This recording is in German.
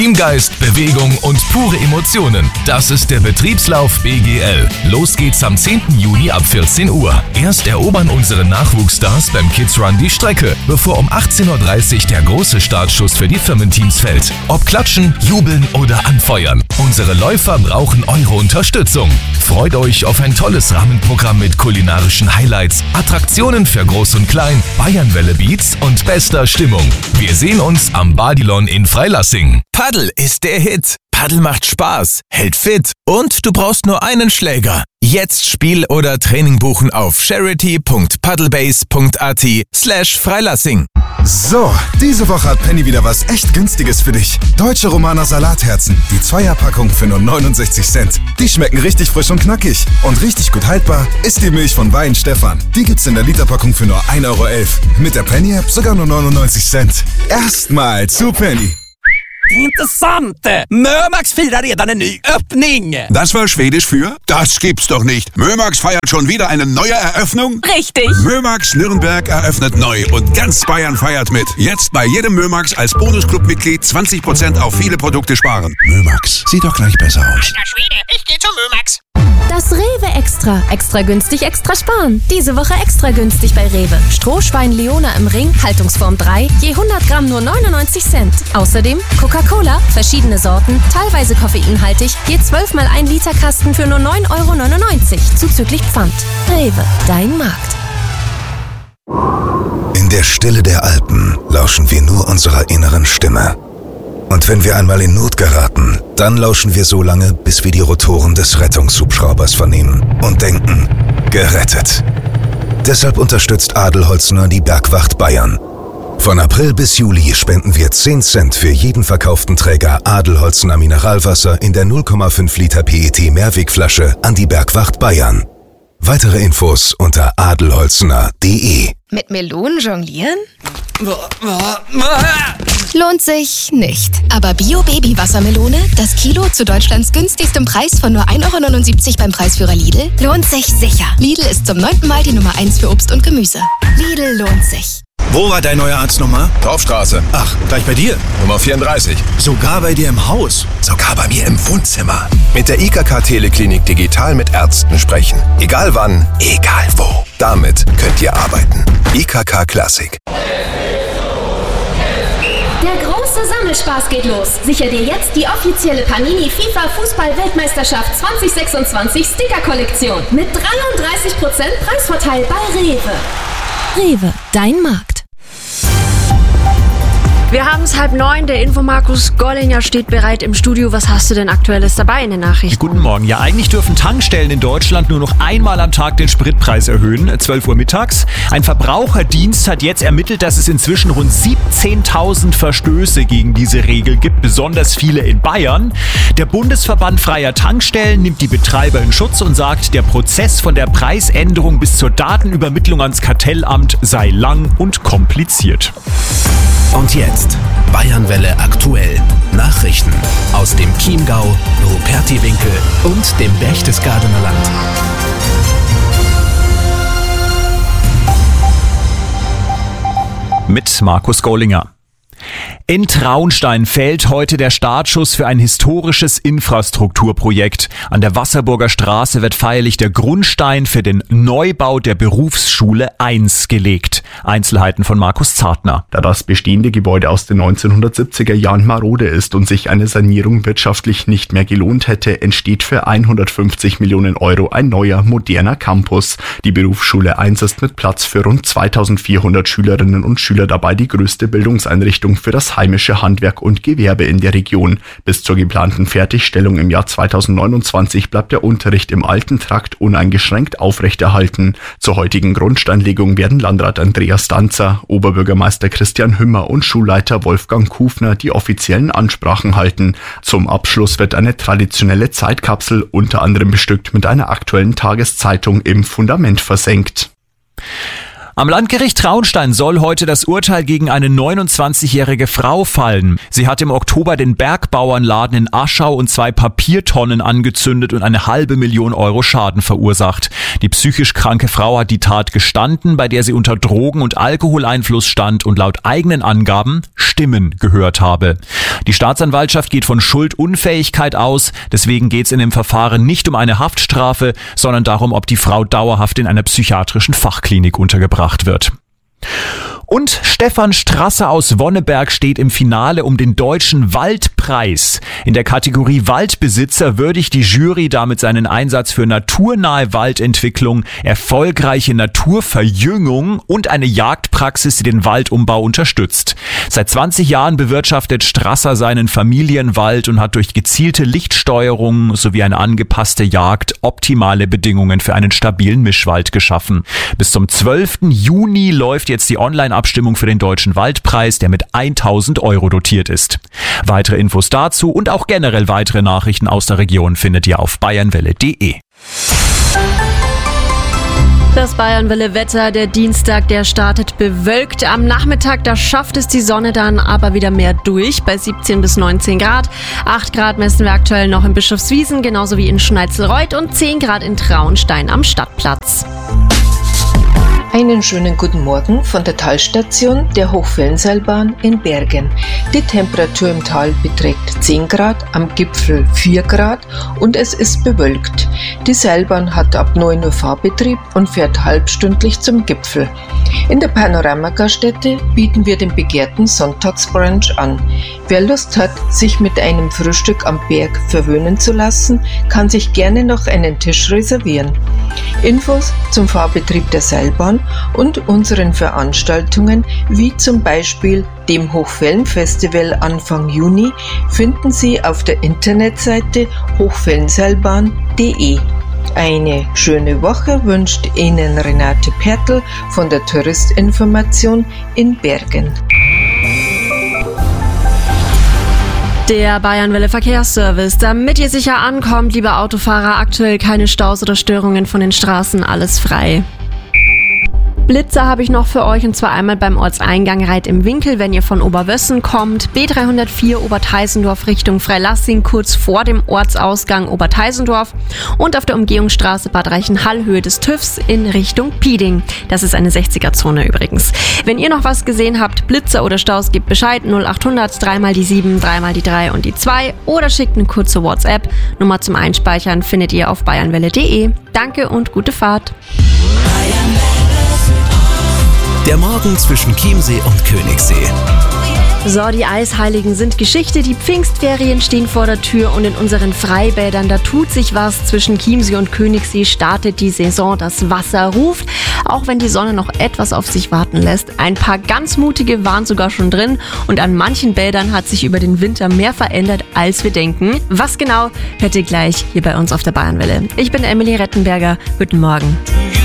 Teamgeist, Bewegung und pure Emotionen. Das ist der Betriebslauf BGL. Los geht's am 10. Juni ab 14 Uhr. Erst erobern unsere Nachwuchsstars beim Kids Run die Strecke, bevor um 18.30 Uhr der große Startschuss für die Firmenteams fällt. Ob klatschen, jubeln oder anfeuern. Unsere Läufer brauchen eure Unterstützung. Freut euch auf ein tolles Rahmenprogramm mit kulinarischen Highlights, Attraktionen für Groß und Klein, Bayernwelle-Beats und bester Stimmung. Wir sehen uns am Badilon in Freilassing. Paddel ist der Hit. Paddel macht Spaß, hält fit und du brauchst nur einen Schläger. Jetzt Spiel oder Training buchen auf charity.paddlebase.at/Freilassing. So, diese Woche hat Penny wieder was echt Günstiges für dich. Deutsche Romaner Salatherzen, die 2er-Packung für nur 69 Cent. Die schmecken richtig frisch und knackig. Und richtig gut haltbar ist die Milch von Wein Stefan. Die gibt's in der Literpackung für nur 1,11 Euro. Mit der Penny-App sogar nur 99 Cent. Erstmal zu Penny. Intressant! Mömax firar redan en ny öppning! Das war Schwedisch für? Das gibt's doch nicht. Mömax feiert schon wieder eine neue Eröffnung? Richtig! Mömax Nürnberg eröffnet neu und ganz Bayern feiert mit. Jetzt bei jedem Mömax als Bonusclub-Mitglied 20% auf viele Produkte sparen. Mömax, sieht doch gleich besser aus. Alter Schwede, ich geh zum Mömax. Das Rewe Extra. Extra günstig, extra sparen. Diese Woche extra günstig bei Rewe. Strohschwein Leona im Ring, Haltungsform 3, je 100 Gramm nur 99 Cent. Außerdem Coca-Cola, verschiedene Sorten, teilweise koffeinhaltig, je 12 mal 1 Liter Kasten für nur 9,99 Euro, zuzüglich Pfand. Rewe, dein Markt. In der Stille der Alpen lauschen wir nur unserer inneren Stimme. Und wenn wir einmal in Not geraten, dann lauschen wir so lange, bis wir die Rotoren des Rettungshubschraubers vernehmen und denken, gerettet. Deshalb unterstützt Adelholzner die Bergwacht Bayern. Von April bis Juli spenden wir 10 Cent für jeden verkauften Träger Adelholzner Mineralwasser in der 0,5 Liter PET Mehrwegflasche an die Bergwacht Bayern. Weitere Infos unter adelholzner.de. Mit Melonen jonglieren? Lohnt sich nicht. Aber Bio-Baby-Wassermelone, das Kilo zu Deutschlands günstigstem Preis von nur 1,79 Euro beim Preisführer Lidl, lohnt sich sicher. Lidl ist zum 9. Mal die Nummer 1 für Obst und Gemüse. Lidl lohnt sich. Wo war dein neuer Arzt nochmal? Dorfstraße. Ach, gleich bei dir? Nummer 34. Sogar bei dir im Haus? Sogar bei mir im Wohnzimmer. Mit der IKK Teleklinik digital mit Ärzten sprechen. Egal wann, egal wo. Damit könnt ihr arbeiten. IKK Classic. Der große Sammelspaß geht los. Sicher dir jetzt die offizielle Panini FIFA Fußball-Weltmeisterschaft 2026 Sticker-Kollektion mit 33% Preisvorteil bei Rewe. Rewe, dein Markt. Wir haben es 8:30, der Infomarkus Gollinger steht bereit im Studio. Was hast du denn Aktuelles dabei in den Nachrichten? Guten Morgen. Ja, eigentlich dürfen Tankstellen in Deutschland nur noch einmal am Tag den Spritpreis erhöhen, 12 Uhr mittags. Ein Verbraucherdienst hat jetzt ermittelt, dass es inzwischen rund 17.000 Verstöße gegen diese Regel gibt, besonders viele in Bayern. Der Bundesverband freier Tankstellen nimmt die Betreiber in Schutz und sagt, der Prozess von der Preisänderung bis zur Datenübermittlung ans Kartellamt sei lang und kompliziert. Und jetzt Bayernwelle aktuell. Nachrichten aus dem Chiemgau, Rupertiwinkel und dem Berchtesgadener Land. Mit Markus Gollinger. In Traunstein fällt heute der Startschuss für ein historisches Infrastrukturprojekt. An der Wasserburger Straße wird feierlich der Grundstein für den Neubau der Berufsschule 1 gelegt. Einzelheiten von Markus Zartner. Da das bestehende Gebäude aus den 1970er Jahren marode ist und sich eine Sanierung wirtschaftlich nicht mehr gelohnt hätte, entsteht für 150 Millionen Euro ein neuer, moderner Campus. Die Berufsschule 1 ist mit Platz für rund 2400 Schülerinnen und Schüler dabei die größte Bildungseinrichtung für das heimische Handwerk und Gewerbe in der Region. Bis zur geplanten Fertigstellung im Jahr 2029 bleibt der Unterricht im alten Trakt uneingeschränkt aufrechterhalten. Zur heutigen Grundsteinlegung werden Landrat Andreas Danzer, Oberbürgermeister Christian Hümmer und Schulleiter Wolfgang Kufner die offiziellen Ansprachen halten. Zum Abschluss wird eine traditionelle Zeitkapsel, unter anderem bestückt mit einer aktuellen Tageszeitung, im Fundament versenkt. Am Landgericht Traunstein soll heute das Urteil gegen eine 29-jährige Frau fallen. Sie hat im Oktober den Bergbauernladen in Aschau und 2 Papiertonnen angezündet und 500.000 Euro Schaden verursacht. Die psychisch kranke Frau hat die Tat gestanden, bei der sie unter Drogen- und Alkoholeinfluss stand und laut eigenen Angaben Stimmen gehört habe. Die Staatsanwaltschaft geht von Schuldunfähigkeit aus. Deswegen geht es in dem Verfahren nicht um eine Haftstrafe, sondern darum, ob die Frau dauerhaft in einer psychiatrischen Fachklinik untergebracht wird. Und Stefan Strasser aus Wonneberg steht im Finale um den Deutschen Waldpreis. In der Kategorie Waldbesitzer würdigt die Jury damit seinen Einsatz für naturnahe Waldentwicklung, erfolgreiche Naturverjüngung und eine Jagdpraxis, die den Waldumbau unterstützt. Seit 20 Jahren bewirtschaftet Strasser seinen Familienwald und hat durch gezielte Lichtsteuerung sowie eine angepasste Jagd optimale Bedingungen für einen stabilen Mischwald geschaffen. Bis zum 12. Juni läuft jetzt die Online-Abstimmung für den Deutschen Waldpreis, der mit 1.000 Euro dotiert ist. Weitere Infos dazu und auch generell weitere Nachrichten aus der Region findet ihr auf bayernwelle.de. Das Bayernwelle-Wetter, der Dienstag, der startet bewölkt. Am Nachmittag, da schafft es die Sonne dann aber wieder mehr durch, bei 17 bis 19 Grad. 8 Grad messen wir aktuell noch in Bischofswiesen, genauso wie in Schneizelreuth und 10 Grad in Traunstein am Stadtplatz. Einen schönen guten Morgen von der Talstation der Hochfellenseilbahn in Bergen. Die Temperatur im Tal beträgt 10 Grad, am Gipfel 4 Grad und es ist bewölkt. Die Seilbahn hat ab 9 Uhr Fahrbetrieb und fährt halbstündlich zum Gipfel. In der Panoramagaststätte bieten wir den begehrten Sonntagsbrunch an. Wer Lust hat, sich mit einem Frühstück am Berg verwöhnen zu lassen, kann sich gerne noch einen Tisch reservieren. Infos zum Fahrbetrieb der Seilbahn und unseren Veranstaltungen, wie zum Beispiel dem Hochfellenfestival Anfang Juni, finden Sie auf der Internetseite hochfellenseilbahn.de. Eine schöne Woche wünscht Ihnen Renate Pertl von der Touristinformation in Bergen. Der Bayernwelle Verkehrsservice. Damit ihr sicher ankommt, liebe Autofahrer, aktuell keine Staus oder Störungen von den Straßen, alles frei. Blitzer habe ich noch für euch, und zwar einmal beim Ortseingang Reit im Winkel, wenn ihr von Oberwössen kommt, B304 Oberteisendorf Richtung Freilassing, kurz vor dem Ortsausgang Oberteisendorf, und auf der Umgehungsstraße Bad Reichenhall Höhe des TÜVs in Richtung Pieding. Das ist eine 60er-Zone übrigens. Wenn ihr noch was gesehen habt, Blitzer oder Staus, gebt Bescheid, 0800 3 mal die 7, 3 mal die 3 und die 2 oder schickt eine kurze WhatsApp. Nummer zum Einspeichern findet ihr auf bayernwelle.de. Danke und gute Fahrt. Der Morgen zwischen Chiemsee und Königssee. So, die Eisheiligen sind Geschichte, die Pfingstferien stehen vor der Tür und in unseren Freibädern, da tut sich was. Zwischen Chiemsee und Königssee startet die Saison, das Wasser ruft, auch wenn die Sonne noch etwas auf sich warten lässt. Ein paar ganz mutige waren sogar schon drin und an manchen Bädern hat sich über den Winter mehr verändert, als wir denken. Was genau, hört ihr gleich hier bei uns auf der Bayernwelle. Ich bin Emily Rettenberger, guten Morgen.